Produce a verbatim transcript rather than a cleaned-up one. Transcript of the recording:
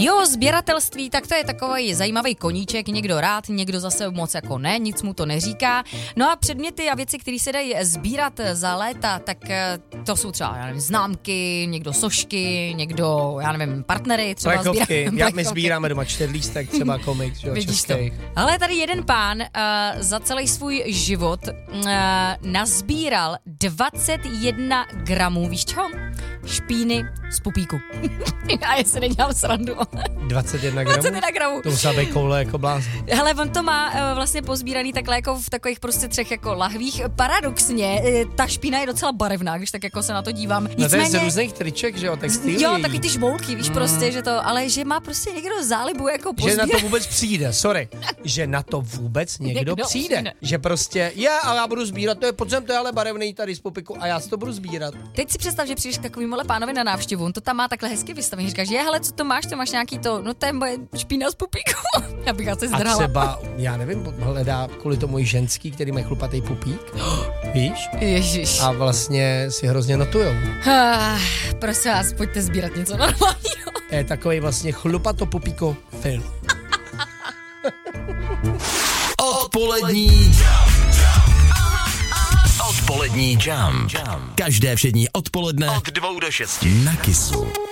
Jo, sběratelství, tak to je takový zajímavý koníček, někdo rád, někdo zase moc jako ne, nic mu to neříká. No a předměty a věci, které se dají sbírat za léta, tak to jsou třeba, já nevím, známky, někdo sošky, někdo, já nevím, partnery třeba plechovky. Sbírá, jak my sbíráme doma čtyřlístek, třeba komiks, jo, českých. Ale tady jeden pán uh, za celý svůj život uh, nazbíral dvacet jedna gramů, víš čeho? Špíny z pupíku. Já jestli nedělám srandu. dvacet jedna gramů? dvacet jedna gramů. To musela být koule jako blázen. Hele, on to má uh, vlastně pozbíraný takhle jako v takových prostě třech jako lahvích. Paradoxně, uh, ta špína je docela barevná, když tak jako se na to dívám. Nicméně, no to je z různých triček, že jo, textilí. Jo, taky ty žmoulky, víš mm. prostě, že to, ale že má prostě někdo zálibu jako pozbírat. Že na to vůbec přijde, sorry, že na to vůbec někdo, někdo přijde. přijde. Že prostě, je, ale já budu sbírat, to je podzem, to je ale barevný tady z pupiku a já si to budu sbírat. Teď si představ, že přijdeš k takovýmhle pánovi na návštěvu, on to tam má takhle hezky vystavený, říkáš, je, hele, co to máš, to máš nějaký to, no to je moje špína z pupíku. Já bych asi zdrhala. A třeba, já nevím, hledá kvůli tomu i ženský, který má chlupatý pupík, víš? Ježiš. A vlastně si hrozně notujou. Ah, prosím vás, pojďte sbírat něco normálního. Je takový vlastně chlupato pupíko film. Odpolední Odpolední jam. Každé všední odpoledne od dvou do šesti na Kissu.